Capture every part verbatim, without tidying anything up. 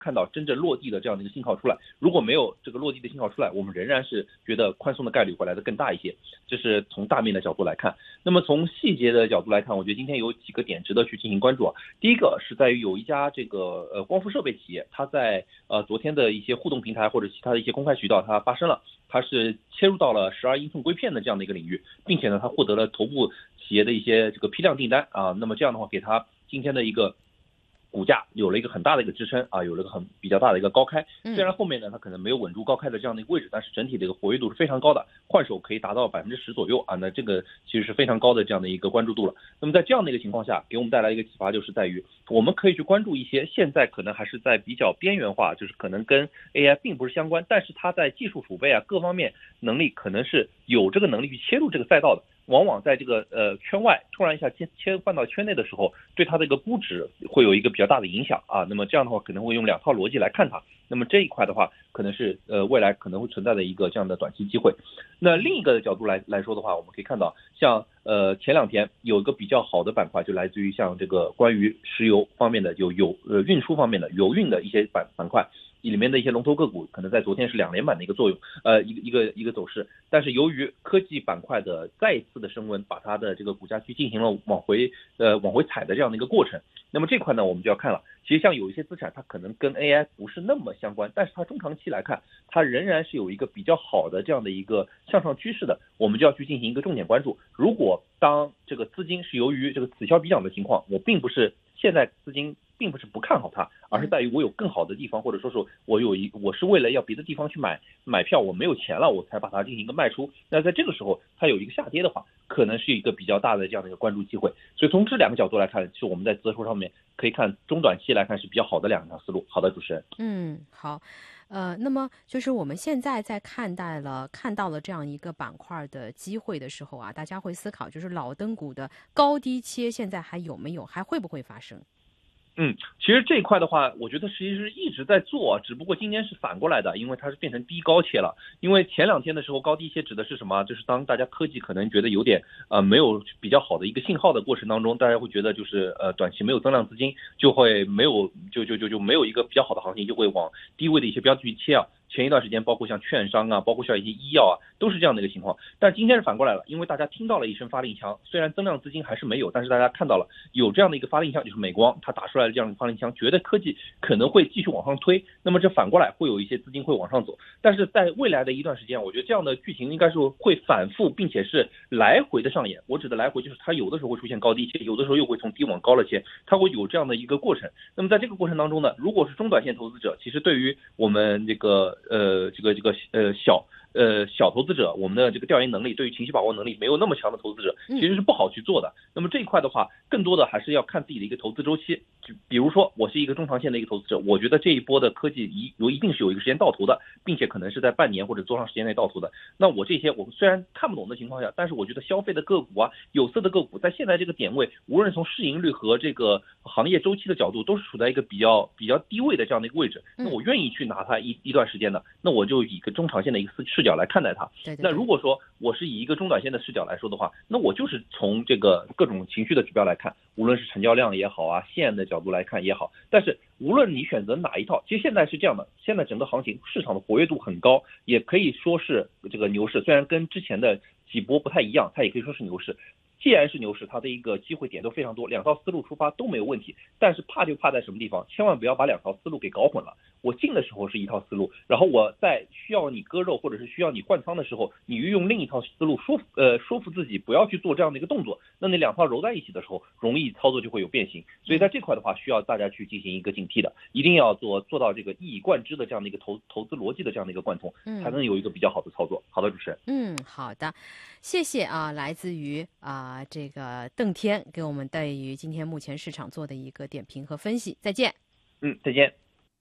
看到真正落地的这样的一个信号出来。如果没有这个落地的信号出来，我们仍然是觉得宽松的概率会来得更大一些。这是从大面的角度来看。那么从细节的角度来看，我觉得今天有几个点值得去进行关注啊。第一个是在于有一家这个呃光伏设备企业，它在呃昨天的一些互动平台或者其他的一些公开渠道，它发声了，它是切入到了十二英寸硅片的这样的一个领域，并且呢，它获得了头部企业的一些这个批量订单啊。那么这样的话，给它今天的一个股价有了一个很大的一个支撑啊，有了一个很比较大的一个高开。虽然后面呢它可能没有稳住高开的这样的一个位置，但是整体的一个活跃度是非常高的，换手可以达到百分之十左右啊，那这个其实是非常高的这样的一个关注度了。那么在这样的一个情况下，给我们带来一个启发，就是在于我们可以去关注一些现在可能还是在比较边缘化，就是可能跟 A I 并不是相关，但是它在技术储备啊各方面能力可能是有这个能力去切入这个赛道的。往往在这个呃圈外突然一下切切换到圈内的时候，对它的一个估值会有一个比较大的影响啊。那么这样的话可能会用两套逻辑来看它。那么这一块的话，可能是呃未来可能会存在的一个这样的短期机会。那另一个角度来来说的话，我们可以看到，像呃前两天有一个比较好的板块，就来自于像这个关于石油方面的有有呃运输方面的油运的一些板板块。里面的一些龙头个股可能在昨天是两连板的一个作用，呃，一个一个一个走势。但是由于科技板块的再一次的升温，把它的这个股价去进行了往回呃往回踩的这样的一个过程。那么这块呢，我们就要看了。其实像有一些资产，它可能跟 A I 不是那么相关，但是它中长期来看，它仍然是有一个比较好的这样的一个向上趋势的，我们就要去进行一个重点关注。如果当这个资金是由于这个此消彼长的情况，我并不是现在资金。并不是不看好它，而是在于我有更好的地方，或者说是我有一我是为了要别的地方去买买票，我没有钱了，我才把它进行一个卖出。那在这个时候，它有一个下跌的话，可能是一个比较大的这样的一个关注机会。所以从这两个角度来看，是我们在择手上面可以看中短期来看是比较好的两条思路。好的，主持人。 嗯，好。呃，那么就是我们现在在看待了看到了这样一个板块的机会的时候啊，大家会思考，就是老登股的高低切现在还有没有，还会不会发生？ 嗯，其实这一块的话，我觉得其实是一直在做，只不过今天是反过来的，因为它是变成低高切了。因为前两天的时候高低切指的是什么？就是当大家科技可能觉得有点呃没有比较好的一个信号的过程当中，大家会觉得就是呃短期没有增量资金，就会没有就就就就没有一个比较好的行情，就会往低位的一些标的去切啊。前一段时间，包括像券商啊，包括像一些医药啊，都是这样的一个情况。但今天是反过来了，因为大家听到了一声发令枪，虽然增量资金还是没有，但是大家看到了有这样的一个发令枪，就是美光它打出来的这样的发令枪，觉得科技可能会继续往上推，那么这反过来会有一些资金会往上走。但是在未来的一段时间，我觉得这样的剧情应该是会反复，并且是来回的上演。我指的来回就是它有的时候会出现高低切，有的时候又会从低往高了切，它会有这样的一个过程。那么在这个过程当中呢，如果是中短线投资者，其实对于我们这个呃这个这个呃小呃小投资者，我们的这个调研能力，对于情绪把握能力没有那么强的投资者，其实是不好去做的。那么这一块的话，更多的还是要看自己的一个投资周期。就比如说，我是一个中长线的一个投资者，我觉得这一波的科技一有一定是有一个时间到头的，并且可能是在半年或者多长时间内到头的。那我这些我虽然看不懂的情况下，但是我觉得消费的个股啊，有色的个股，在现在这个点位，无论从市盈率和这个行业周期的角度，都是处在一个比较比较低位的这样的一个位置。那我愿意去拿它一一段时间的，那我就以一个中长线的一个视角来看待它。 对对对。 那如果说我是以一个中短线的视角来说的话，那我就是从这个各种情绪的指标来看，无论是成交量也好啊，线的角度来看也好，但是无论你选择哪一套，其实现在是这样的，现在整个行情市场的活跃度很高，也可以说是这个牛市，虽然跟之前的几波不太一样，它也可以说是牛市。既然是牛市，它的一个机会点都非常多，两套思路出发都没有问题。但是怕就怕在什么地方，千万不要把两套思路给搞混了。我进的时候是一套思路，然后我在需要你割肉或者是需要你换仓的时候，你又用另一套思路说服呃说服自己不要去做这样的一个动作，那那两套揉在一起的时候，容易操作就会有变形。所以在这块的话，需要大家去进行一个警惕的，一定要做做到这个一以贯之的这样的一个投投资逻辑的这样的一个贯通，才能有一个比较好的操作。好的，主持人。 嗯，好的，谢谢啊，来自于啊、呃、这个邓天给我们对于今天目前市场做的一个点评和分析。再见。 嗯，再见。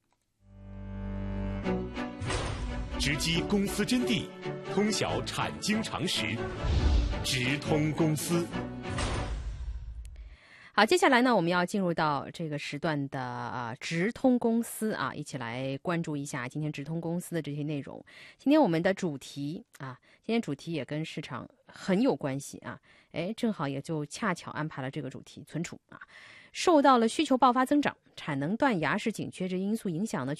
直击公司真谛，通晓产经常识，直通公司。 好，接下来呢，我们要进入到这个时段的啊直通公司啊，一起来关注一下今天直通公司的这些内容。今天我们的主题啊，今天主题也跟市场很有关系啊，哎，正好也就恰巧安排了这个主题存储啊。 受到了需求爆发增长、产能断崖式紧缺这因素影响呢。